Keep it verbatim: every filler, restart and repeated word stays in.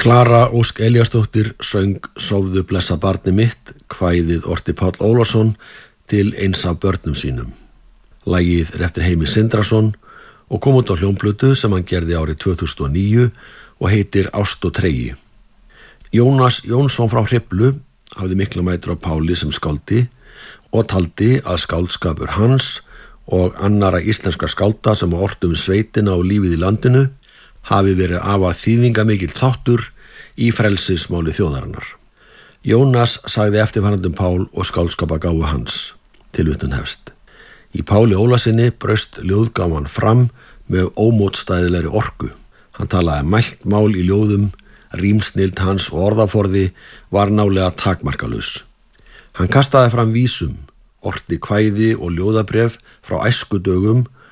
Klara Ósk Elíasdóttir söng Sofðu blessa barni mitt, kvæðið orti Páll Ólafsson til eins af börnum sínum. Lagið er eftir Heimi Sindrason og kom út á hljómplötu sem hann gerði árið tvö þúsund og níu og heitir Ást og tregi. Jónas Jónsson frá Hriflu hafði mikla mætur á Páli sem skáldi og taldi að skáldskapur hans og annara íslenskra skálda sem ortu um sveitina og lífið í landinu hafi verið afar þýðingamikill þáttur í frelsismáli þjóðarinnar. Jónas sagði eftirfarandi um Pál og skáldskapagáfu hans, tilvitnun hefst. Í Páli Ólasinni braust ljóðgáfan fram með ómótstæðilegri orku. Hann talaði mælt mál í ljóðum, rímsnild hans og orðaforði var nálega takmarkalaus. Hann kastaði fram vísum, orti kvæði og ljóðabref frá æskudögum